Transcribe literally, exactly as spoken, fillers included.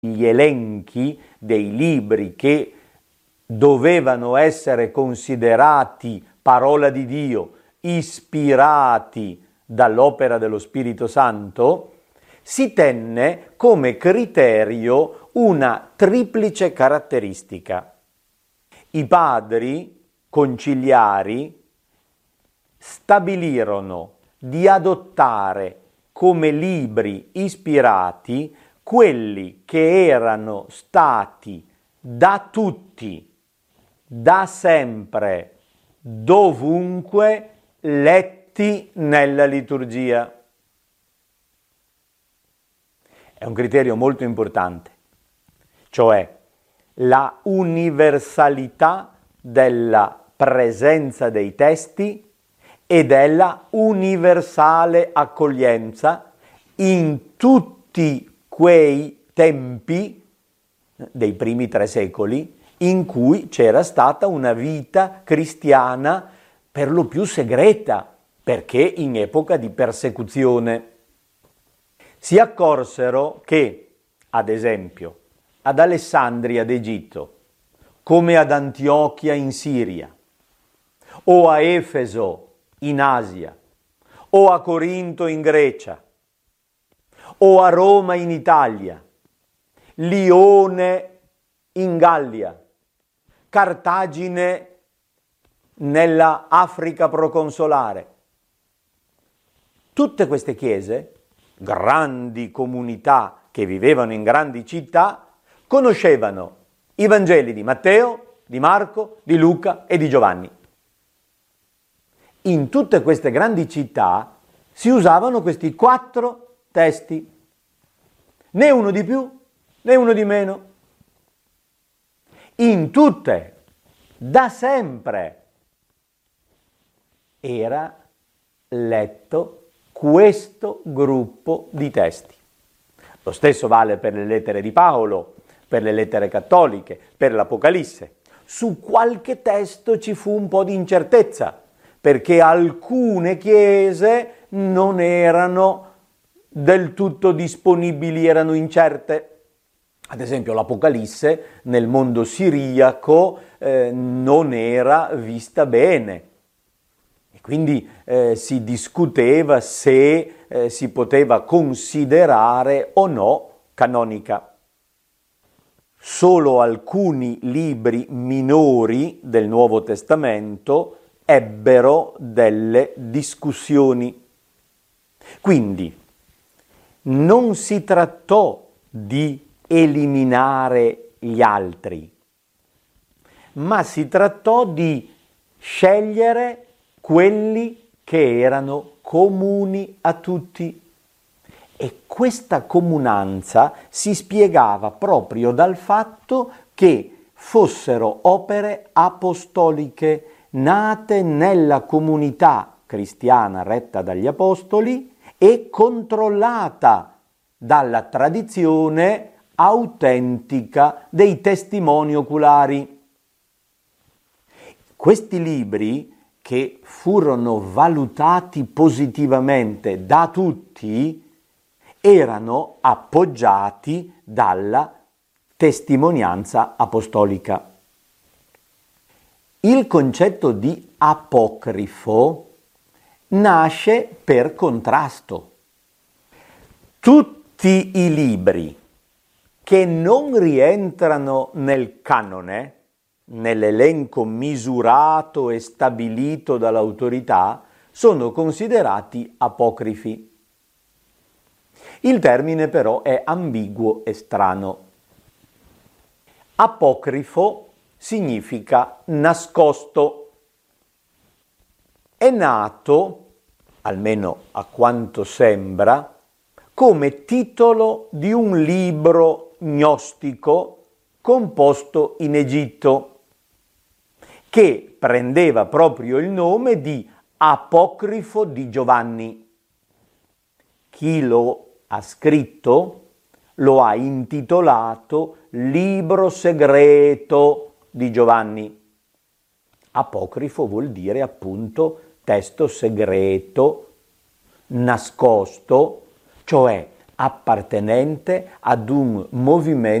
gli elenchi dei libri che dovevano essere considerati parola di Dio, ispirati dall'opera dello Spirito Santo, si tenne come criterio una triplice caratteristica. I padri conciliari stabilirono di adottare come libri ispirati quelli che erano stati da tutti, da sempre, dovunque letti nella liturgia. È un criterio molto importante, cioè la universalità della presenza dei testi e della universale accoglienza in tutti quei tempi dei primi tre secoli in cui c'era stata una vita cristiana per lo più segreta, perché in epoca di persecuzione. Si accorsero che, ad esempio, ad Alessandria d'Egitto, come ad Antiochia in Siria, o a Efeso in Asia, o a Corinto in Grecia, o a Roma in Italia, Lione in Gallia, Cartagine nella Africa proconsolare. Tutte queste chiese, grandi comunità che vivevano in grandi città, conoscevano i Vangeli di Matteo, di Marco, di Luca e di Giovanni. In tutte queste grandi città si usavano questi quattro testi, né uno di più né uno di meno. In tutte, da sempre, era letto questo gruppo di testi. Lo stesso vale per le lettere di Paolo, per le lettere cattoliche, per l'Apocalisse. Su qualche testo ci fu un po' di incertezza, perché alcune chiese non erano del tutto disponibili, erano incerte. Ad esempio l'Apocalisse nel mondo siriaco eh, non era vista bene. E quindi eh, si discuteva se eh, si poteva considerare o no canonica. Solo alcuni libri minori del Nuovo Testamento ebbero delle discussioni. Quindi non si trattò di eliminare gli altri, ma si trattò di scegliere quelli che erano comuni a tutti. E questa comunanza si spiegava proprio dal fatto che fossero opere apostoliche, nate nella comunità cristiana retta dagli apostoli e controllata dalla tradizione autentica dei testimoni oculari. Questi libri, che furono valutati positivamente da tutti, erano appoggiati dalla testimonianza apostolica. Il concetto di apocrifo nasce per contrasto. Tutti i libri che non rientrano nel canone, nell'elenco misurato e stabilito dall'autorità, sono considerati apocrifi. Il termine però è ambiguo e strano. Apocrifo significa nascosto. È nato, almeno a quanto sembra, come titolo di un libro gnostico composto in Egitto, che prendeva proprio il nome di Apocrifo di Giovanni. Chi lo ha scritto lo ha intitolato Libro segreto di Giovanni. Apocrifo vuol dire appunto testo segreto, nascosto, cioè appartenente ad un movimento